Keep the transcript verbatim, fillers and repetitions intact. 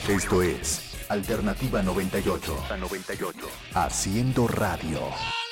Esto es Alternativa noventa y ocho. Haciendo radio.